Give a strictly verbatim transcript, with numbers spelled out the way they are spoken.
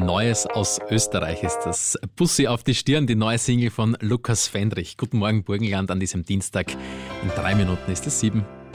Neues aus Österreich ist das. Bussi auf die Stirn, die neue Single von Lukas Fendrich. Guten Morgen, Burgenland, an diesem Dienstag. In drei Minuten ist es sieben.